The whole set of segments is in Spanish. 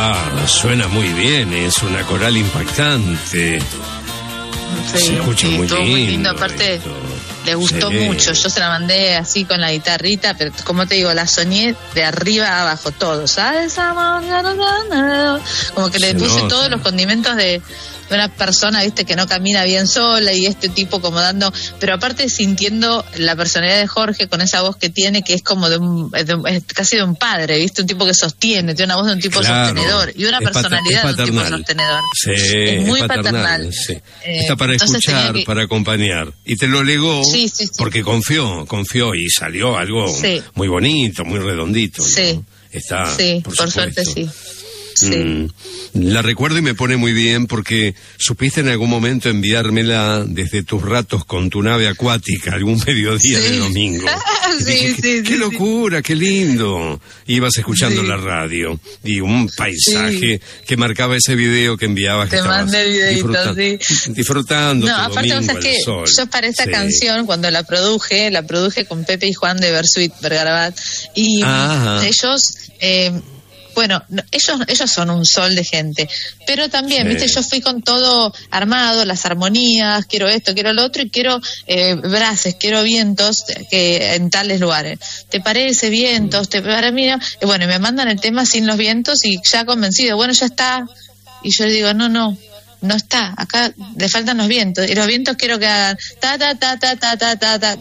Suena muy bien, es una coral impactante. Sí, se escucha muy lindo. Muy lindo, aparte le gustó mucho. Yo se la mandé así con la guitarrita, pero como te digo, la soñé de arriba a abajo, todo, ¿sabes? Como que le puse todos los condimentos de una persona, viste, que no camina bien sola, y este tipo como dando, pero aparte sintiendo la personalidad de Jorge con esa voz que tiene, que es como es casi de un padre, viste, un tipo que sostiene, tiene una voz de un tipo sostenedor y una personalidad de un tipo sostenedor. Sí, es muy paternal. Sí. Está para escuchar, para acompañar, y te lo legó porque confió y salió algo muy bonito, muy redondito, ¿no? Está, por suerte sí. Sí. La recuerdo y me pone muy bien porque supiste en algún momento enviármela desde tus ratos con tu nave acuática algún mediodía de domingo. Qué locura, qué lindo. Ibas escuchando la radio y un paisaje que marcaba ese video que enviabas. Te mandé el videito, disfrutando tu aparte domingo vos sabés que sol. yo para esa canción, cuando la produje con Pepe y Juan de Versuit Vergarabat, y ellos... bueno, ellos son un sol de gente, pero también, viste, yo fui con todo armado, las armonías, quiero esto, quiero lo otro, y quiero brases, quiero vientos que en tales lugares. ¿Te parece vientos? Para mí, bueno, me mandan el tema sin los vientos y ya convencido, bueno, ya está. Y yo le digo, no está, acá le faltan los vientos, y los vientos quiero que hagan ta ta ta ta ta ta ta ta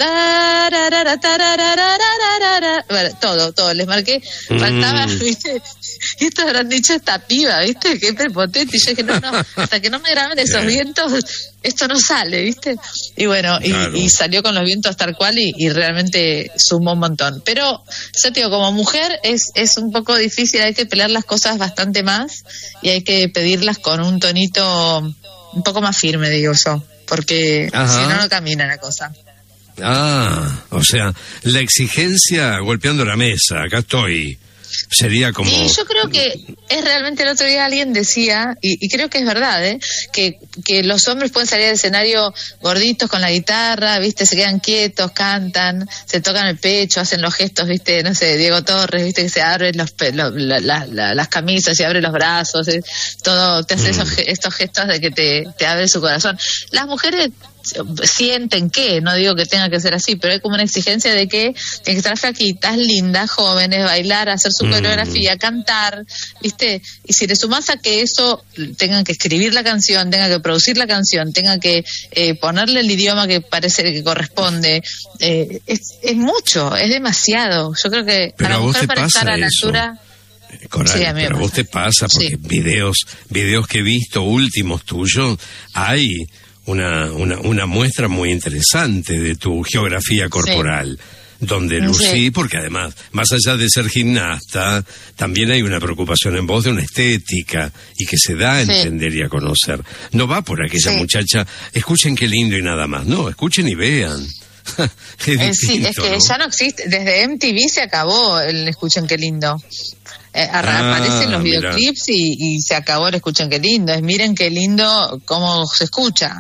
ta, bueno, todo, les marqué, faltaba, viste, y estos habrán dicho esta piba, viste, qué prepotente, y yo dije, no, hasta que no me graben esos vientos, esto no sale, viste, y bueno, y salió con los vientos tal cual, y realmente sumó un montón, pero yo te digo, como mujer es un poco difícil, hay que pelear las cosas bastante más, y hay que pedirlas con un tonito un poco más firme, digo yo, porque si no camina la cosa. O sea, la exigencia golpeando la mesa, acá estoy. Sería como... Y yo creo que es realmente, el otro día alguien decía, y creo que es verdad, que los hombres pueden salir al escenario gorditos con la guitarra, viste, se quedan quietos, cantan, se tocan el pecho, hacen los gestos, viste, no sé, Diego Torres, viste, que se abren las camisas y abre los brazos, todo, te hace estos gestos de que te abre su corazón. Las mujeres sienten que, no digo que tenga que ser así, pero hay como una exigencia de que tienen que estar flaquitas, lindas, jóvenes, bailar, hacer su coreografía, cantar, ¿viste? Y si le sumás a que eso, tengan que escribir la canción, tengan que producir la canción, tengan que ponerle el idioma que parece que corresponde, es mucho, es demasiado. Yo creo que pero a la mujer para estar a la eso. altura... Coral, pero a vos te pasa, porque videos que he visto últimos tuyos, hay una muestra muy interesante de tu geografía corporal, donde lucí, porque además, más allá de ser gimnasta, también hay una preocupación en vos de una estética, y que se da a entender y a conocer. No va por aquella muchacha, escuchen qué lindo y nada más, no, escuchen y vean. Es que ya no existe, desde MTV se acabó el escuchen qué lindo. Aparecen los videoclips y se acabó el escuchen qué lindo, es miren qué lindo cómo se escucha.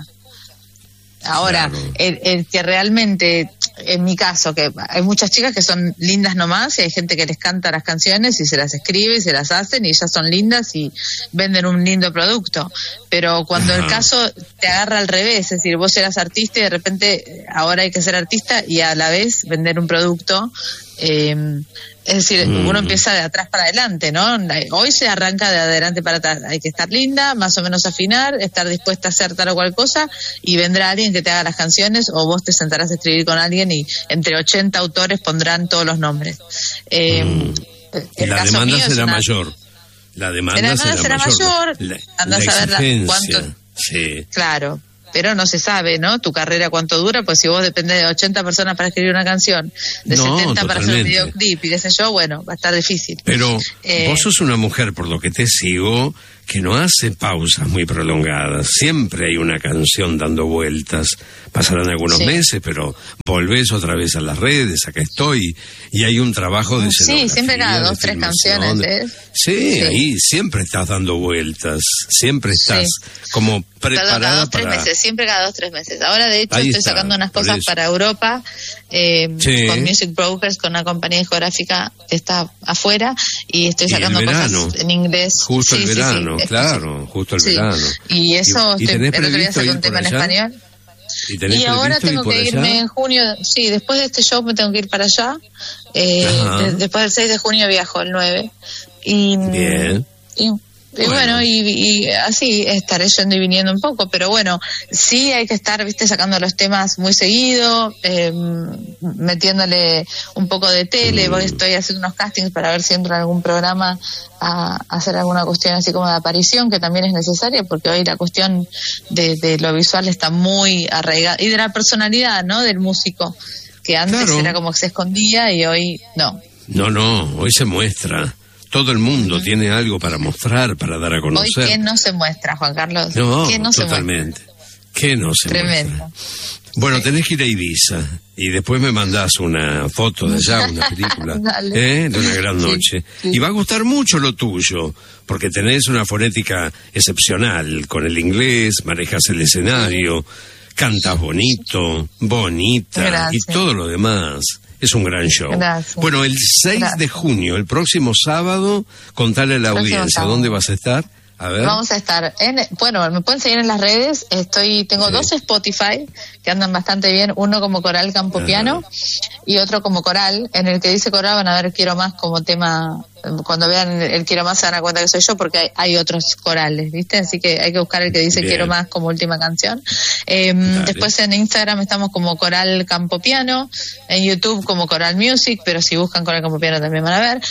Ahora, el que realmente, en mi caso, que hay muchas chicas que son lindas nomás, y hay gente que les canta las canciones y se las escribe y se las hacen, y ellas son lindas y venden un lindo producto. Pero cuando el caso te agarra al revés, es decir, vos eras artista y de repente ahora hay que ser artista y a la vez vender un producto, es decir, uno empieza de atrás para adelante, ¿no? Hoy se arranca de adelante para atrás. Hay que estar linda, más o menos afinar, estar dispuesta a hacer tal o cual cosa, y vendrá alguien que te haga las canciones, o vos te sentarás a escribir con alguien y entre 80 autores pondrán todos los nombres. Y la demanda será mayor. La demanda será mayor. Andás a ver cuánto. Sí. Claro. Pero no se sabe, ¿no? Tu carrera cuánto dura, pues si vos dependés de 80 personas para escribir una canción, de 70 para hacer un videoclip y qué sé yo, bueno, va a estar difícil. Pero vos sos una mujer, por lo que te sigo, que no hace pausas muy prolongadas. Siempre hay una canción dando vueltas. Pasarán algunos meses, pero volvés otra vez a las redes, acá estoy, y hay un trabajo de escenografía. Sí, siempre cada 2, 3 canciones. Sí, ahí siempre estás dando vueltas, siempre estás como preparada para... 3 meses. siempre cada 2-3 meses. Ahora, de hecho, estoy sacando unas cosas para Europa, con Music Brokers, con una compañía discográfica que está afuera, y estoy sacando cosas en inglés. Justo el verano, claro, justo el verano. Y eso, el otro día saqué un tema en español. Y ahora tengo que irme en junio, después de este show me tengo que ir para allá. Después del 6 de junio viajo, el 9. Bien. Y bueno, y así estaré yendo y viniendo un poco, pero bueno, sí hay que estar, sacando los temas muy seguido, metiéndole un poco de tele. Estoy haciendo unos castings para ver si entro en algún programa a hacer alguna cuestión así como de aparición, que también es necesaria, porque hoy la cuestión de lo visual está muy arraigada, y de la personalidad, ¿no?, del músico, que antes era como que se escondía y hoy no. No, hoy se muestra. Todo el mundo tiene algo para mostrar, para dar a conocer. Hoy, ¿qué no se muestra, Juan Carlos? No, ¿Qué no totalmente. Se muestra? ¿Qué no se Tremendo. muestra? Bueno, tenés que ir a Ibiza y después me mandás una foto de allá, una película, de una gran noche. Sí. Y va a gustar mucho lo tuyo, porque tenés una fonética excepcional con el inglés, manejas el escenario, cantas bonita, Gracias. y todo lo demás. Es un gran show. Gracias. Bueno, el 6 de junio, el próximo sábado, contale a la audiencia, ¿dónde vas a estar? A ver. Vamos a estar me pueden seguir en las redes. Tengo 2 Spotify que andan bastante bien, uno como Coral Campopiano y otro como Coral. En el que dice Coral van a ver Quiero Más como tema. Cuando vean el Quiero Más se dan cuenta que soy yo, porque hay otros corales, ¿viste? Así que hay que buscar el que dice Quiero Más como última canción. Después en Instagram estamos como Coral Campopiano, en YouTube como Coral Music, pero si buscan Coral Campopiano también van a ver.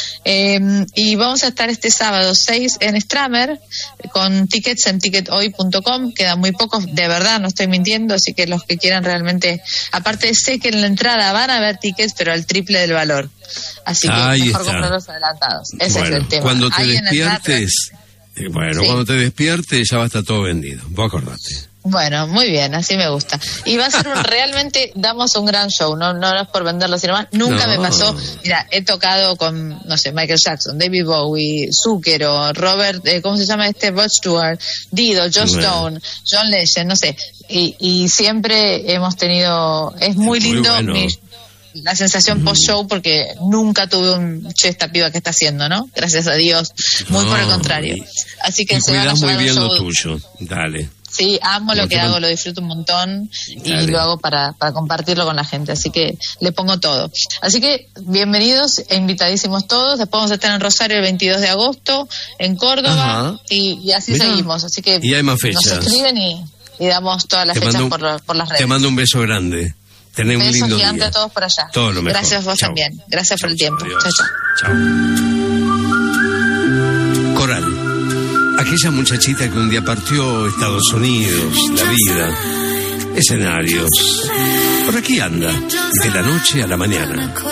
Y vamos a estar este sábado 6 en Stramer, con tickets en tickethoy.com. Quedan muy pocos, de verdad, no estoy mintiendo, así que los que quieran realmente, aparte sé que en la entrada van a haber tickets, pero al triple del valor. Así que mejor comprarlos adelantados. Ese es el tema. Cuando te despiertes, cuando te despiertes ya va a estar todo vendido. Vos acordate. Bueno, muy bien, así me gusta. Y va a ser realmente, damos un gran show, no es por venderlo, sino más. Nunca me pasó, mira, he tocado con, no sé, Michael Jackson, David Bowie, Zucchero, Robert, ¿cómo se llama Rod Stewart, Dido, Joe Stone, John Legend, no sé. Y siempre hemos tenido, es muy lindo la sensación post-show, porque nunca tuve esta piba que está haciendo, ¿no? Gracias a Dios, muy por el contrario. Así que se van a muy bien lo tuyo, dale. Sí, amo lo que hago, lo disfruto un montón y lo hago para compartirlo con la gente, así que le pongo todo. Así que bienvenidos e invitadísimos todos. Después vamos a estar en Rosario el 22 de agosto, en Córdoba, y así seguimos. Así que y hay más fechas. Nos escriben y damos todas las fechas por las redes. Te mando un beso grande. Tenés un lindo día. Gigante a todos por allá. Todo lo mejor. Gracias vos también. Gracias por el tiempo. Chao. Coral. Aquella muchachita que un día partió a Estados Unidos, la vida, escenarios. Por aquí anda, de la noche a la mañana.